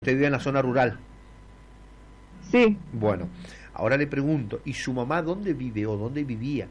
Usted vive en la zona rural. Sí, Bueno, ahora le pregunto, ¿y su mamá dónde vive o dónde vivía?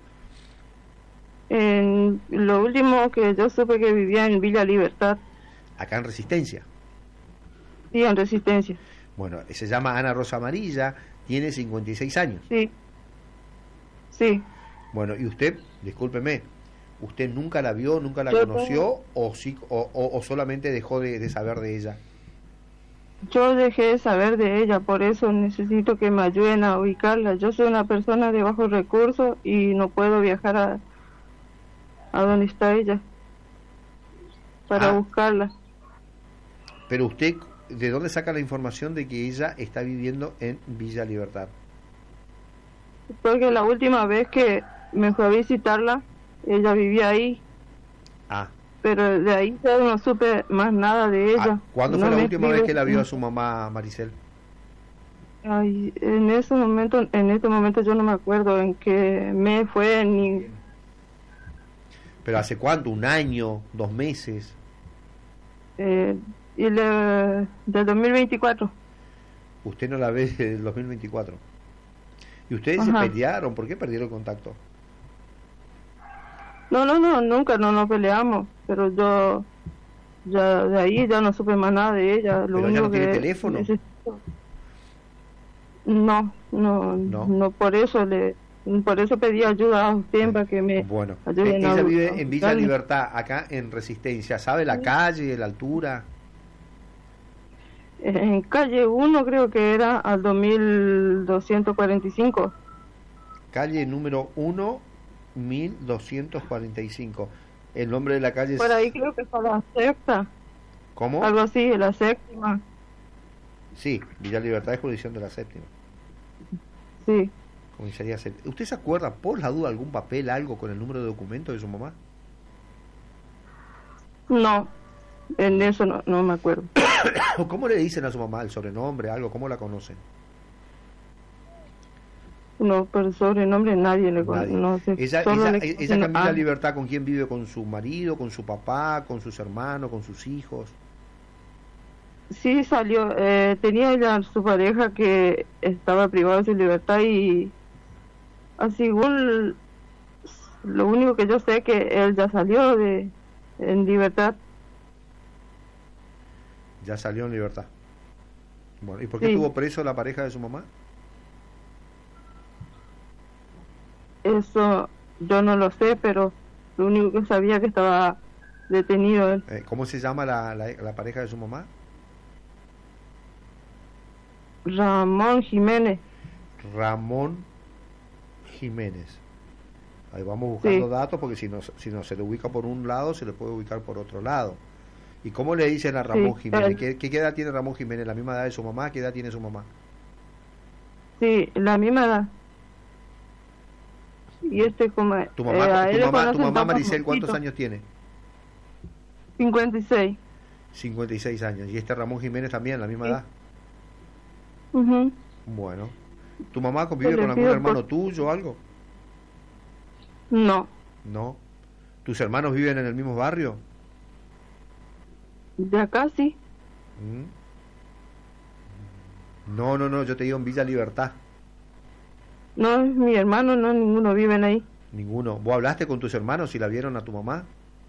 en lo último que yo supe que vivía en Villa Libertad, Acá en Resistencia. sí, en Resistencia. Bueno, se llama Ana Rosa Amarilla, tiene 56 años. Sí, sí. Bueno, y usted, discúlpeme, ¿usted nunca la vio, nunca la Yo conoció o, sí, o solamente dejó de saber de ella? Yo dejé de saber de ella, por eso necesito que me ayuden a ubicarla. Yo soy una persona de bajos recursos y no puedo viajar a donde está ella para buscarla. Pero usted, ¿de dónde saca la información de que ella está viviendo en Villa Libertad? Porque la última vez que me fui a visitarla, ella vivía ahí, Ah, pero de ahí ya no supe más nada de ella. ¿cuándo No fue la me última vez escribe. que la vio a su mamá, Maricel? Ay, en este momento yo no me acuerdo en qué mes fue ni. ¿Pero hace cuánto? ¿Un año? ¿2 meses? Del 2024. Usted no la ve desde el 2024. ¿Y ustedes se Ajá. pelearon? ¿Por qué perdieron el contacto? No, nunca no nos peleamos, pero yo ya de ahí ya no supe más nada de ella. Lo ¿Pero ella único no tiene que teléfono? No, ¿No? por eso pedí ayuda a usted para que me Bueno, ayuden a ella vive en Villa buscarla. Libertad, acá en Resistencia. ¿Sabe la calle, la altura? En calle 1 creo que era al 2245. Calle número 1, 1245. El nombre de la calle Por es... ahí creo que está la sexta, ¿Cómo? algo así, la séptima. Sí, Villa Libertad es jurisdicción de la séptima. Sí, Comisaría séptima. ¿Usted se acuerda, por la duda, algún papel, algo con el número de documento de su mamá? no, en eso no me acuerdo. ¿Cómo le dicen a su mamá el sobrenombre, algo? ¿Cómo la conocen? No, por sobrenombre nadie le Nadie. conoce. Ella Solo le acá en conocen Villa a- Libertad, ¿con quién vive? ¿Con su marido, con su papá, con sus hermanos, con sus hijos? Sí, salió, tenía ella su pareja que estaba privada de su libertad y así, según lo único que yo sé es que él ya salió en libertad. Ya salió en libertad. Bueno, ¿y por qué Sí. estuvo preso la pareja de su mamá? Eso yo no lo sé, pero lo único que sabía que estaba detenido él. ¿Cómo se llama la pareja de su mamá? Ramón Jiménez. Ramón Jiménez. Ahí vamos buscando Sí. datos porque si no se le ubica por un lado, se le puede ubicar por otro lado. ¿Y cómo le dicen a Ramón Sí, Jiménez? ¿Qué edad tiene Ramón Jiménez? ¿La misma edad de su mamá? ¿Qué edad tiene su mamá? Sí, la misma edad. Y como ¿Tu mamá, a él le tu conocen mamá todos Maricel, cuántos Ramosito. años tiene? 56. 56 años. ¿Y este Ramón Jiménez también, la misma Sí. edad? Ujú. Bueno. ¿Tu mamá convive Yo le con algún pido hermano tuyo o algo? No, No. ¿Tus hermanos viven en el mismo barrio? de acá sí. ¿Mm? No, yo te digo en Villa Libertad. No, mi hermano, no, ninguno viven ahí. Ninguno. ¿Vos hablaste con tus hermanos si la vieron a tu mamá?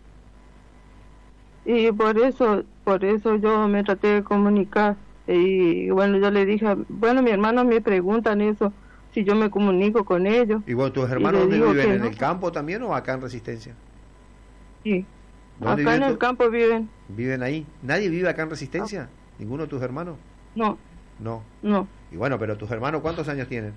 Y por eso yo me traté de comunicar. Y bueno, yo le dije, bueno, mis hermanos me preguntan eso, si yo me comunico con ellos. ¿Y bueno, tus Y hermanos le dónde digo viven? que ¿En no. el campo también o acá en Resistencia? Sí, ¿Dónde acá en viven el campo viven. ¿Viven ahí? ¿Nadie vive acá en Resistencia? ¿Ninguno de tus hermanos? No, No. no. Y bueno, pero tus hermanos, ¿cuántos años tienen?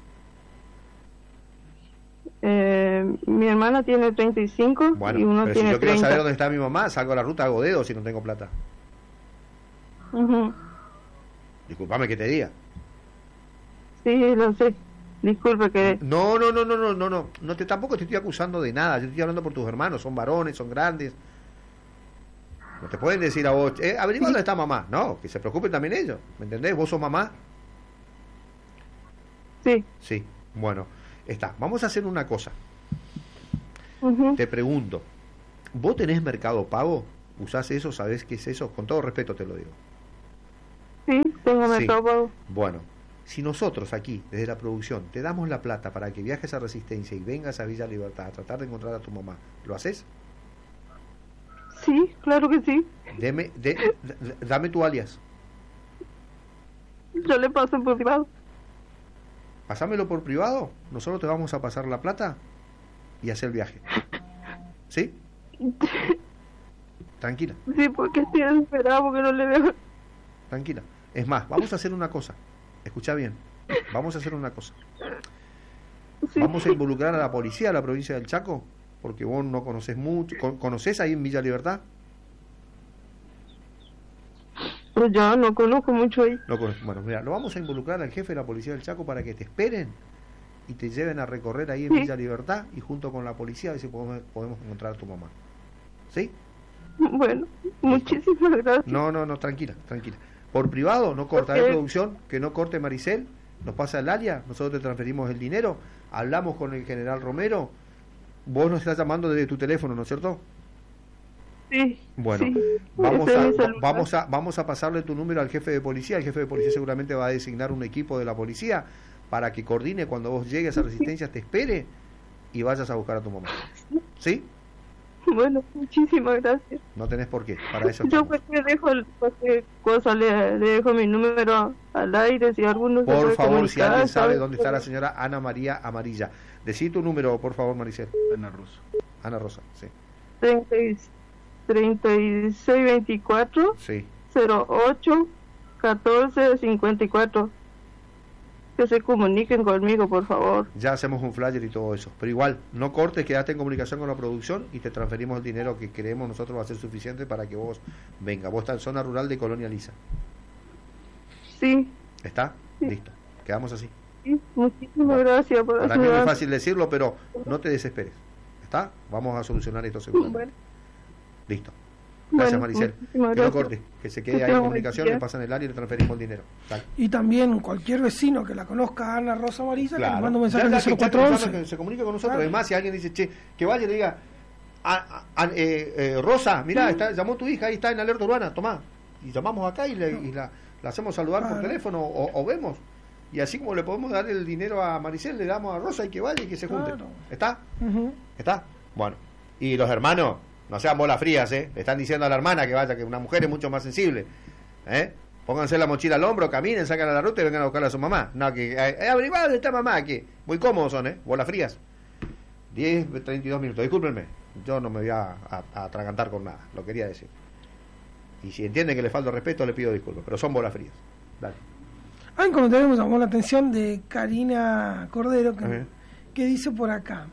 Mi hermana tiene 35 Bueno, y uno pero si tiene yo quiero 30. saber dónde está mi mamá, salgo a la ruta, hago dedo si no tengo plata. Ujú. Disculpame que te diga. Sí, lo sé. Disculpe que... No, tampoco te estoy acusando de nada, yo te estoy hablando por tus hermanos, son varones, son grandes. No te pueden decir a vos, averigua dónde está mamá. No, que se preocupen también ellos, ¿me entendés? ¿Vos sos mamá? Sí. Sí, bueno, está. Vamos a hacer una cosa. Ujú. Te pregunto, ¿vos tenés Mercado Pago? ¿Usás eso? ¿Sabés qué es eso? Con todo respeto te lo digo. Sí, tengo Sí. Mercado Pago. Bueno, si nosotros aquí, desde la producción, te damos la plata para que viajes a Resistencia y vengas a Villa Libertad a tratar de encontrar a tu mamá, ¿lo haces? Sí, claro que sí. Dame tu alias. Yo le paso por privado. Pasámelo por privado, nosotros te vamos a pasar la plata y hacer el viaje. ¿Sí? Tranquila, Sí, porque estoy desesperado porque no le veo. tranquila. Es más, vamos a hacer una cosa. Escucha bien. Vamos a hacer una cosa. Sí. Vamos a involucrar a la policía de la provincia del Chaco, porque vos no conoces mucho. ¿Conocés ahí en Villa Libertad? Pues yo no conozco mucho ahí. Bueno, mira, lo vamos a involucrar al jefe de la policía del Chaco para que te esperen y te lleven a recorrer ahí en Sí. Villa Libertad y junto con la policía a ver si podemos encontrar a tu mamá. ¿Sí? Bueno, muchísimas gracias. No, tranquila. Por privado, no corta Ok. la producción, que no corte Maricel, nos pasa el área, nosotros te transferimos el dinero, hablamos con el general Romero, vos nos estás llamando desde tu teléfono, ¿no es cierto? Sí. Bueno, sí. vamos Ese es a, mi celular. vamos a pasarle tu número al jefe de policía. El jefe de policía seguramente va a designar un equipo de la policía para que coordine cuando vos llegues a Resistencia, te espere y vayas a buscar a tu mamá. ¿Sí? Bueno, muchísimas gracias. No tenés por qué, para eso Yo estamos. pues dejo cualquier cosa, le dejo mi número al aire si alguno se Por puede favor, si comunicar, alguien sabe ¿sabes? dónde está la señora Ana María Amarilla, decí tu número, por favor, Maricel. Ana Rosa. Ana Rosa, sí. 3624 Sí. 08 14 54. Que se comuniquen conmigo, por favor. Ya hacemos un flyer y todo eso. Pero igual, no cortes, quedaste en comunicación con la producción y te transferimos el dinero que creemos nosotros va a ser suficiente para que vos venga. Vos estás en zona rural de Colonia Lisa. Sí, ¿Está? Sí. Listo. Quedamos así. sí, muchísimas gracias por Para mí es muy ayudar. fácil decirlo, pero no te desesperes. ¿Está? Vamos a solucionar esto seguramente. Bueno, Listo. Gracias, bueno, Maricel. muchísimas Que no gracias. corte, que se quede Que ahí en tenga comunicación, buen le día. pasan el área y le transferimos el dinero. Dale. Y también cualquier vecino que la conozca a Ana Rosa Amarilla, que le manda un mensaje Ya, en el que 0411. que se comunique con nosotros. Claro. Además, si alguien dice, che, que vaya y le diga, Rosa, mirá, llamó tu hija, ahí está en alerta urbana, tomá. Y llamamos acá y la hacemos saludar por Claro. teléfono o vemos. Y así como le podemos dar el dinero a Maricel, le damos a Rosa y que vaya y que se junten. Claro. ¿Está? Ujú. ¿Está? Bueno. Y los hermanos, no sean bolas frías, ¿eh? Le están diciendo a la hermana que vaya, que una mujer es mucho más sensible. ¿Eh? Pónganse la mochila al hombro, caminen, sacan a la ruta y vengan a buscar a su mamá. No, que averiguar dónde está mamá, que muy cómodos son, ¿eh? Bolas frías. 10, 32 minutos. Discúlpenme, yo no me voy a atragantar con nada, lo quería decir. Y si entienden que le falta respeto, le pido disculpas, pero son bolas frías. Dale. Hay un comentario que me llamó la atención de Karina Cordero Ajá. que dice por acá: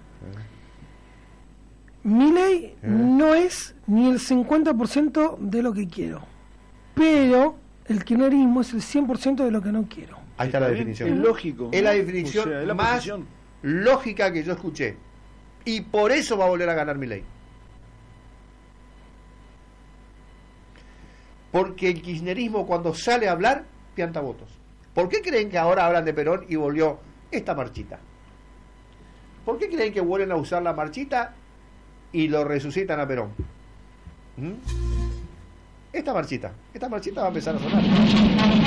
Milei no es ni el 50% de lo que quiero, pero el kirchnerismo es el 100% de lo que no quiero. Ahí está la Bien, definición. Es lógico. Es la definición O sea, es la más posición. lógica que yo escuché. Y por eso va a volver a ganar Milei. Porque el kirchnerismo cuando sale a hablar, pianta votos. ¿Por qué creen que ahora hablan de Perón y volvió esta marchita? ¿Por qué creen que vuelven a usar la marchita y lo resucitan a Perón? ¿Mm? Esta marchita va a empezar a sonar.